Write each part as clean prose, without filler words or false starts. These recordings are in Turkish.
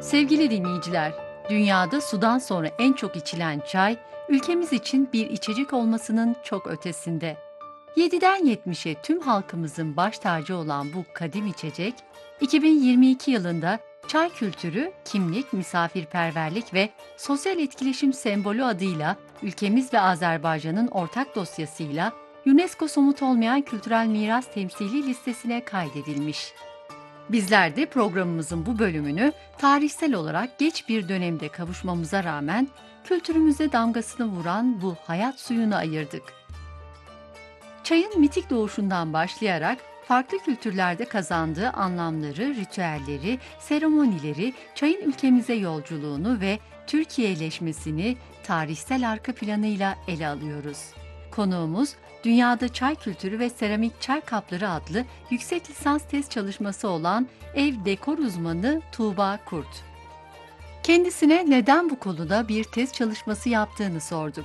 Sevgili dinleyiciler, dünyada sudan sonra en çok içilen çay, ülkemiz için bir içecek olmasının çok ötesinde. 7'den 70'e tüm halkımızın baş tacı olan bu kadim içecek, 2022 yılında çay kültürü, kimlik, misafirperverlik ve sosyal etkileşim sembolü adıyla ülkemiz ve Azerbaycan'ın ortak dosyasıyla UNESCO somut olmayan kültürel miras temsili listesine kaydedilmiş. Bizler de programımızın bu bölümünü tarihsel olarak geç bir dönemde kavuşmamıza rağmen kültürümüze damgasını vuran bu hayat suyunu ayırdık. Çayın mitik doğuşundan başlayarak farklı kültürlerde kazandığı anlamları, ritüelleri, seremonileri, çayın ülkemize yolculuğunu ve Türkiye'leşmesini tarihsel arka planıyla ele alıyoruz. Konuğumuz, Dünyada Çay Kültürü ve Seramik Çay Kapları adlı yüksek lisans tez çalışması olan ev dekor uzmanı Tuğba Kurt. Kendisine neden bu konuda bir tez çalışması yaptığını sorduk.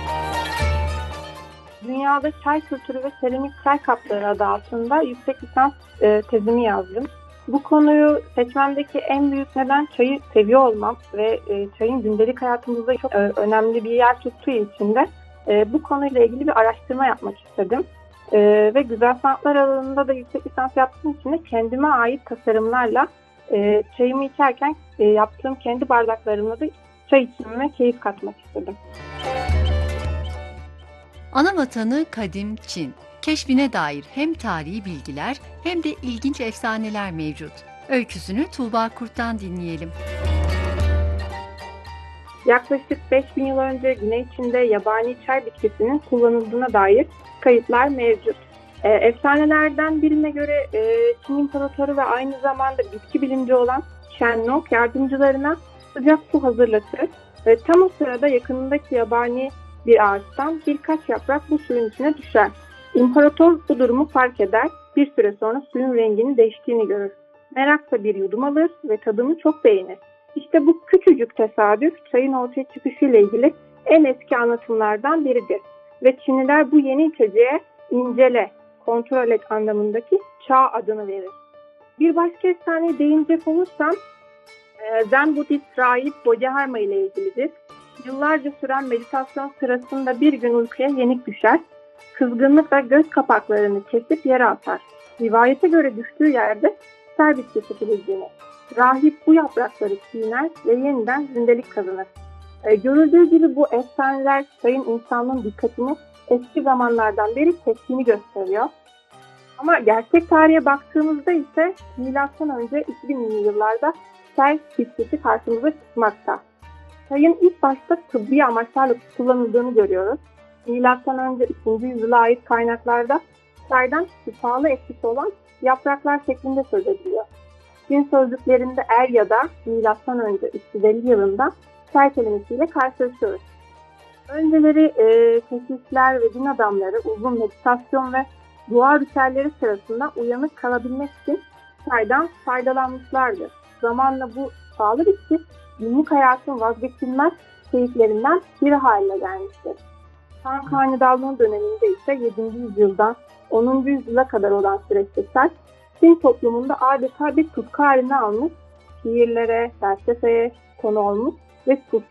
Dünyada çay kültürü ve seramik çay kapları adı altında yüksek lisans tezimi yazdım. Bu konuyu seçmemdeki en büyük neden çayı seviyor olmam ve çayın gündelik hayatımızda çok önemli bir yer tuttuğu için de bu konuyla ilgili bir araştırma yapmak istedim. Ve güzel sanatlar alanında da yüksek lisans yaptığım için de kendime ait tasarımlarla çayımı içerken yaptığım kendi bardaklarımla da çay içmeme keyif katmak istedim. Ana vatanı kadim Çin. Keşfine dair hem tarihi bilgiler hem de ilginç efsaneler mevcut. Öyküsünü Tuğba Kurt'tan dinleyelim. Yaklaşık 5000 yıl önce Güney Çin'de yabani çay bitkisinin kullanıldığına dair kayıtlar mevcut. Efsanelerden birine göre Çin İmparatoru ve aynı zamanda bitki bilimci olan Shenlong yardımcılarına sıcak su hazırlatır ve tam o sırada yakınındaki yabani bir ağaçtan birkaç yaprak bu suyun içine düşer. İmparator bu durumu fark eder, bir süre sonra suyun renginin değiştiğini görür. Merakla bir yudum alır ve tadını çok beğenir. İşte bu küçücük tesadüf çayın ortaya çıkışıyla ilgili en eski anlatımlardan biridir. Ve Çinliler bu yeni içeceğe incele, kontrol et anlamındaki çağ adını verir. Bir başka efsaneye değinecek olursam Zen Budist rahip Bodhidharma ile ilgilidir. Yıllarca süren meditasyon sırasında bir gün uykuya yenik düşer. Kızgınlıkla göz kapaklarını kesip yere atar. Rivayete göre düştüğü yerde ser bitkisi filizlenir. Rahip bu yaprakları çiğner ve yeniden zindelik kazanır. Görüldüğü gibi bu efsaneler çayın insanlığın dikkatini eski zamanlardan beri çektiğini gösteriyor. Ama gerçek tarihe baktığımızda ise M.Ö. 2000'li yıllarda çay bitkisi karşımıza çıkmakta. Çayın ilk başta tıbbi amaçlarla kullanıldığını görüyoruz. M.Ö. 2. yüzyıla ait kaynaklarda çaydan şifalı etkisi olan yapraklar şeklinde söz ediliyor. Çin sözlüklerinde er ya da M.Ö. 350 yılında çay kelimesiyle karşılaşıyoruz. Önceleri keşifler ve din adamları uzun meditasyon ve dua ritüelleri sırasında uyanık kalabilmek için çaydan faydalanmışlardır. Zamanla bu sağlık bitki günlük hayatın vazgeçilmez keyiflerinden biri haline gelmiştir. Han Hanedanlığı döneminde ise 7. yüzyıldan 10. yüzyıla kadar olan süreçte çay, Çin toplumunda adeta bir tutku haline almış, şiirlere, felsefeye konu olmuş ve